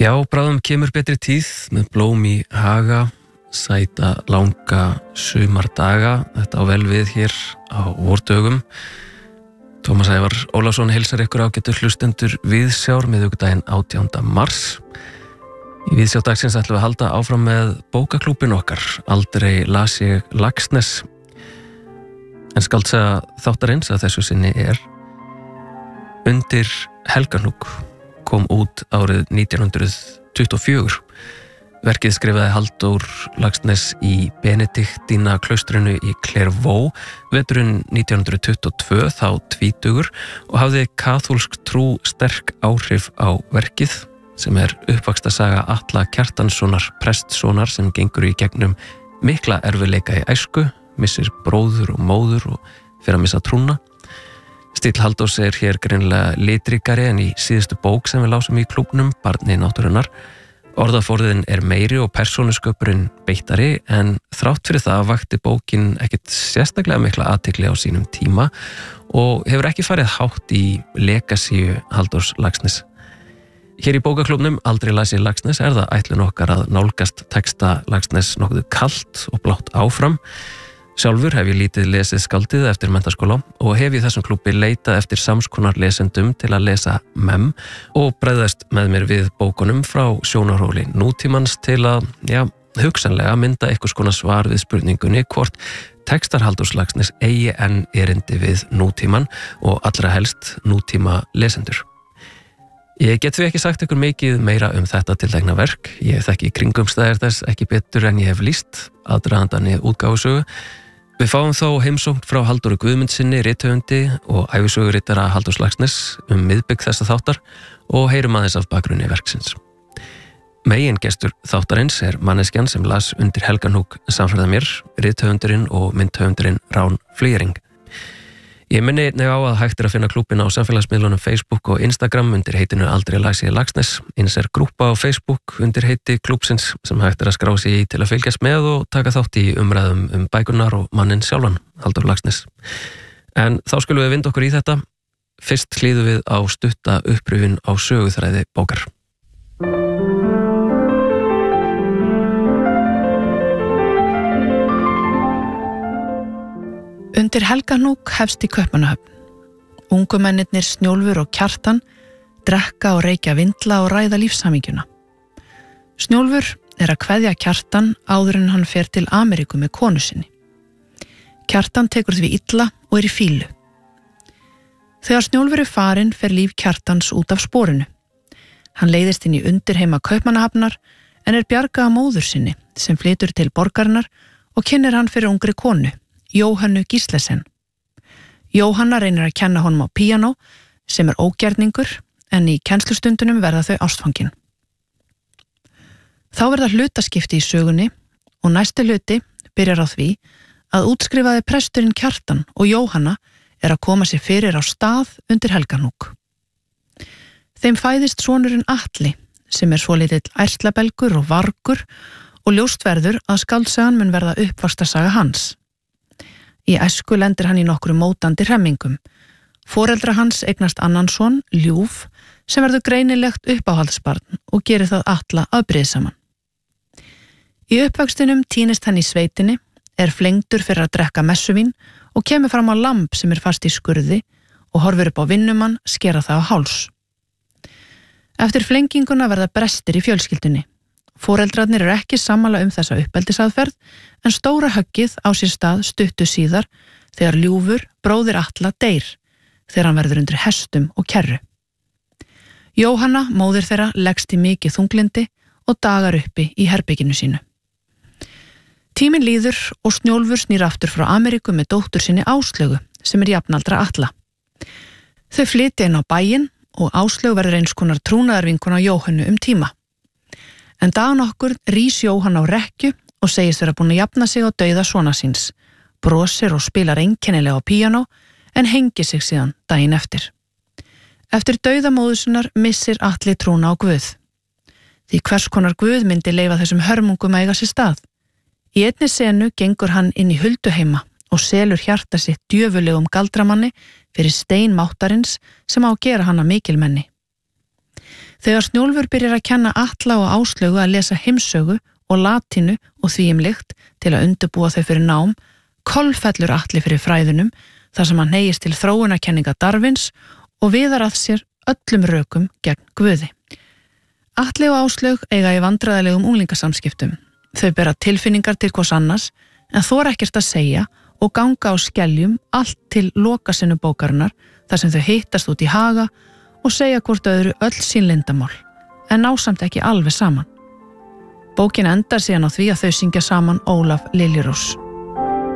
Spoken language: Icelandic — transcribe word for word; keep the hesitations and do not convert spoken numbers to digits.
Já, bráðum kemur betri tíð með blóm í haga, sæta langa sumardaga. Þetta á vel við hér á vordögum. Tómas Ævar Ólafsson heilsar ykkur ágætu hlustendur Viðsjár miðvikudaginn átjánda mars. Í Viðsjá dagsins ætlum við að halda áfram með bókaklúbbin okkar. Aldrei las ég Laxness. En skáldsaga þáttarins að þessu sinni er Undir Helganúk. Kom út árið nítján hundruð tuttugu og fjögur. Verkið skrifaði Halldór Laxness í Benediktína klaustrinu í Clairvaux veturinn nítján hundruð tuttugu og tvö, þá tvítugur, og hafði kaþólsk trú sterk áhrif á verkið, sem er uppvaxta saga Atla Kjartanssonar, prestssonar sem gengur í gegnum mikla erfiðleika í æsku, missir bróður og móður og fer að missa trúna. Stíll Halldórs er hér greinilega litrikari en í síðustu bók sem við lásum í klúbbnum, Barni náttúrunnar. Orðaforðin er meiri og persónusköpurinn beittari, en þrátt fyrir það vakti bókin ekkert sérstaklega mikla athygli á sínum tíma og hefur ekki farið hátt í legasíu Halldórs Laxness. Hér í bókaklúbbnum Aldrei las ég Laxness er það ætlun okkar að nálgast texta Laxness nokkuð kalt og blátt áfram. Sjálfur hef ég lítið lesið skáldið eftir menntaskóla og hef í þessum klúbbi leitað eftir samskonar lesendum til að lesa mem og bregðast með mér við bókunum frá sjónarhóli nútímans til að, já, hugsanlega mynda einhvers konar svar við spurningunni hvort textar Halldórs Laxness eigi enn erindi við nútíman og allra helst nútíma lesendur. Ég get því ekki sagt ykkur mikið meira um þetta tiltekna verk. Ég þekki kringumstæðir þess ekki betur en ég hef lýst aðdragandanni útgáfusögu. Við fáum þó heimsókn frá Halldóri Guðmundsinni, rithöfundi og ævisögurittara Halldórs Laxness um miðbygg þessa þáttar og heyrum aðeins af bakgrunni verksins. Megingestur þáttarins er manneskjan sem las Undir Helganúk samferða mér, rithöfundurinn og myndhöfundurinn Rán Flýring. Ég minni einnig á að hægt er að finna klúbbin á samfélagsmiðlunum Facebook og Instagram undir heitinu Aldrei las ég Laxness. Eins er grúppa á Facebook undir heiti klúbbsins sem hægt er að skrá sig í til að fylgjast með og taka þátt í umræðum um bækurnar og manninn sjálfan, Halldór Laxness. En þá skulum við vinda okkur í þetta. Fyrst hlýðum við á stutta upprifjun á söguþræði bókar. Undir Helganúk hefst í Kaupmannahöfn. Ungumennirnir Snjólfur og Kjartan drekka og reykja vindla og ræða lífshamingjuna. Snjólfur er að kveðja Kjartan áður en hann fer til Ameríku með konu sinni. Kjartan tekur því illa og er í fílu. Þegar Snjólfur er farinn fer líf Kjartans út af sporinu. Hann leiðist inn í undirheima Kaupmannahafnar en er bjargað af móður sinni sem flytur til borgarinnar og kynnir hann fyrir ungri konu, Jóhannu Gíslesen. Jóhanna reynir að kenna honum á píanó sem er ógerningur en í kennslustundunum verða þau ástfangin. Þá verða hlutaskipti í sögunni og næsti hluti byrjar á því að útskrifaði presturinn Kjartan og Jóhanna er að koma sér fyrir á stað undir Helganúk. Þeim fæðist sonurinn Atli sem er svolítill ærslabelgur og vargur og ljóst verður að skáldsagan mun verða uppvaxtarsaga hans. Í æsku lendir hann í nokkru mótandi hremmingum. Foreldra hans eignast annan son, Ljúf, sem verður greinilegt uppáhaldsbarn og gerir það Atla afbrýðisaman. Í uppvöxtinum týnist hann í sveitinni, er flengdur fyrir að drekka messuvín og kemur fram á lamb sem er fast í skurði og horfir upp á vinnumann skera það á háls. Eftir flenginguna verða brestir í fjölskyldunni. Foreldrarnir eru ekki sammála um þessa uppeldisaðferð en stóra höggið á sér stað stuttu síðar þegar Ljúfur, bróðir Atla, deyr þegar hann verður undir hestum og kerru. Jóhanna, móðir þeirra, leggst í mikið þunglindi og dagar uppi í herberginu sínu. Tíminn líður og Snjólfur snýr aftur frá Ameríku með dóttur sinni Áslaugu sem er jafnaldra Atla. Þau flytja inn á bæinn og Áslaug verður eins konar trúnaðarvinkona Jóhannu um tíma. En dagan okkur rís Jóhann á rekkju og segist vera búin að jafna sig á dauða sona síns, brosir og spilar einkennilega á píanó en hengi sig síðan daginn eftir. Eftir dauða móður sinnar missir Atli trúna á Guð. Því hvers konar Guð myndi leyfa þessum hörmungum að eiga sér stað. Í einni senu gengur hann inn í hulduheima og selur hjarta sitt djöfulegum galdramanni fyrir stein máttarins sem á að gera hann að mikilmenni. Þegar Snjólfur byrjar að kenna Atla og Áslaugu að lesa heimsögu og latínu og því um lykt til að undirbúa þau fyrir nám, kolfellur Atli fyrir fræðunum þar sem hann hneigist til þróunarkenninga Darwins og viðar að sér öllum rökum gegn Guði. Atli og Áslaug eiga í vandræðalegum unglingasamskiptum. Þau bera tilfinningar til hvors annars en þora ekkert að segja og ganga á skeljum allt til lokasinu bókarinnar þar sem þau hittast út í haga og segja hvort öðru öll sín leyndarmál, en ná samt ekki alveg saman. Bókin endar síðan á því að þau syngja saman Ólaf Liljurós.